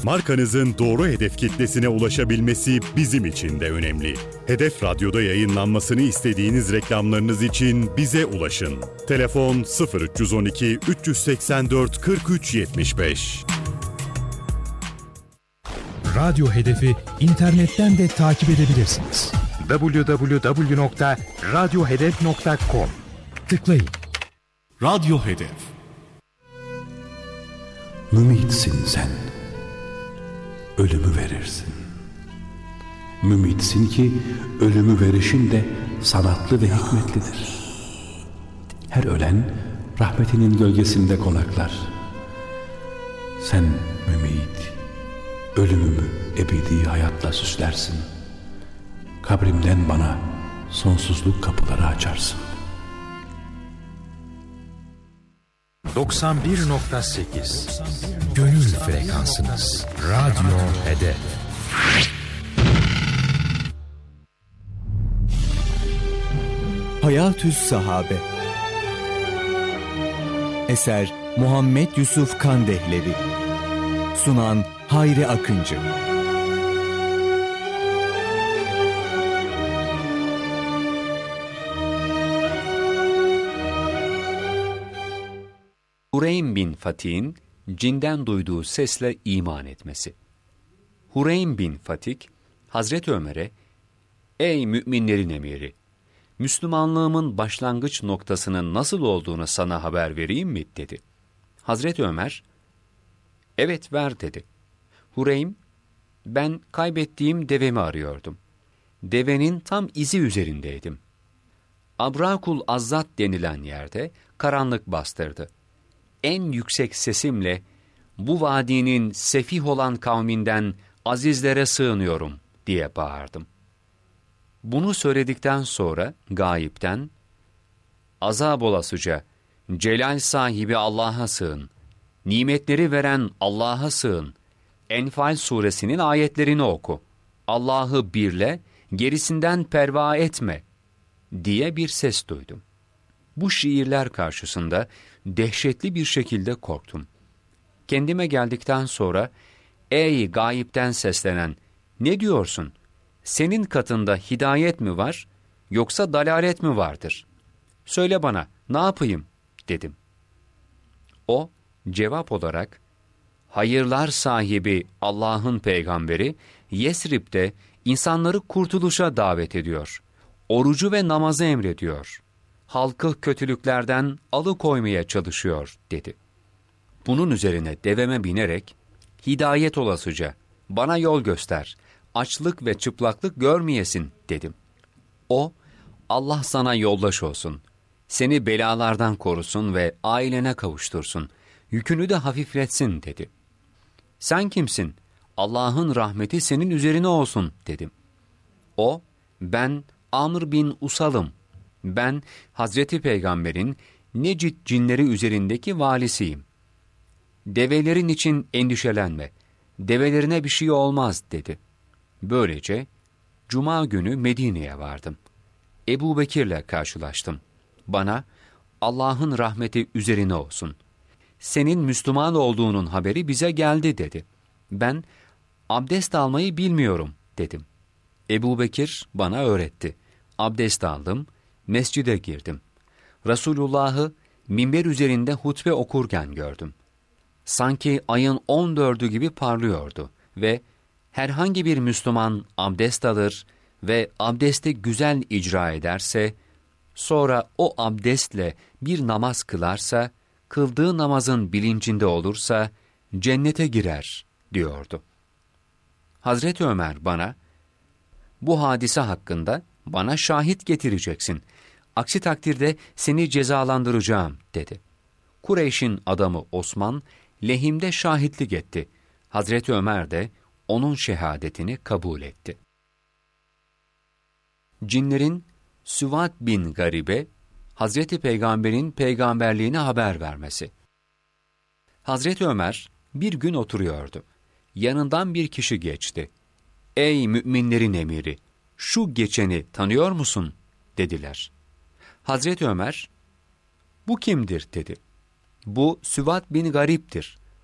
Markanızın doğru hedef kitlesine ulaşabilmesi bizim için de önemli. Hedef Radyo'da yayınlanmasını istediğiniz reklamlarınız için bize ulaşın. Telefon 0312 384 43 75. Radyo Hedef'i internetten de takip edebilirsiniz. www.radyohedef.com Tıklayın. Radyo Hedef. Mümitsin sen. Ölümü verirsin. Mümitsin ki ölümü verişin de sanatlı ve hikmetlidir. Her ölen rahmetinin gölgesinde konaklar. Sen mümit, ölümümü ebedi hayatla süslersin. Kabrimden bana sonsuzluk kapıları açarsın. 91.8 Gönül frekansınız. Radyo Hedef. Hayatü's Sahabe. Eser Muhammed Yusuf Kandehlevi. Sunan Hayri Akıncı. Hureym bin Fatih'in cinden duyduğu sesle iman etmesi. Hureym bin Fatih, Hazreti Ömer'e, "Ey müminlerin emiri, Müslümanlığımın başlangıç noktasının nasıl olduğunu sana haber vereyim mi?" dedi. Hazreti Ömer, "Evet ver." dedi. Hureym, "Ben kaybettiğim devemi arıyordum. Devenin tam izi üzerindeydim. Abrakul Azzat denilen yerde karanlık bastırdı. En yüksek sesimle, 'Bu vadinin sefih olan kavminden azizlere sığınıyorum.' diye bağırdım. Bunu söyledikten sonra gayipten, 'Azab olasıca, celal sahibi Allah'a sığın, nimetleri veren Allah'a sığın, Enfal suresinin ayetlerini oku, Allah'ı birle, gerisinden perva etme.' diye bir ses duydum. Bu şiirler karşısında dehşetli bir şekilde korktum. Kendime geldikten sonra, 'Ey gayipten seslenen, ne diyorsun? Senin katında hidayet mi var, yoksa dalalet mi vardır? Söyle bana, ne yapayım?' dedim. O, cevap olarak, 'Hayırlar sahibi Allah'ın peygamberi, Yesrib'de insanları kurtuluşa davet ediyor. Orucu ve namazı emrediyor. Halkı kötülüklerden alıkoymaya çalışıyor.' dedi. Bunun üzerine deveme binerek, 'Hidayet olasıca, bana yol göster, açlık ve çıplaklık görmeyesin.' dedim. O, 'Allah sana yoldaş olsun, seni belalardan korusun ve ailene kavuştursun, yükünü de hafifletsin.' dedi. 'Sen kimsin? Allah'ın rahmeti senin üzerine olsun.' dedim. O, 'Ben Amr bin Usal'ım. Ben Hazreti Peygamber'in Necid cinleri üzerindeki valisiyim. Develerin için endişelenme, develerine bir şey olmaz.' dedi. Böylece Cuma günü Medine'ye vardım. Ebu Bekir'le karşılaştım. Bana, 'Allah'ın rahmeti üzerine olsun, senin Müslüman olduğunun haberi bize geldi.' dedi. Ben, 'Abdest almayı bilmiyorum.' dedim. Ebu Bekir bana öğretti. Abdest aldım, mescide girdim. Resulullah'ı minber üzerinde hutbe okurken gördüm. Sanki ayın 14'ü gibi parlıyordu ve herhangi bir Müslüman abdest alır ve abdesti güzel icra ederse, sonra o abdestle bir namaz kılarsa, kıldığı namazın bilincinde olursa cennete girer diyordu. Hazreti Ömer bana, 'Bu hadise hakkında bana şahit getireceksin. Aksi takdirde seni cezalandıracağım.' dedi. Kureyş'in adamı Osman lehimde şahitlik etti. Hazreti Ömer de onun şehadetini kabul etti. Cinlerin Süvat bin Garibe, Hazreti Peygamber'in peygamberliğine haber vermesi. Hazreti Ömer bir gün oturuyordu. Yanından bir kişi geçti. "Ey müminlerin emiri, şu geçeni tanıyor musun?" dediler. Hazreti Ömer, "Bu kimdir?" dedi. "Bu Süvat bin Garip'tir.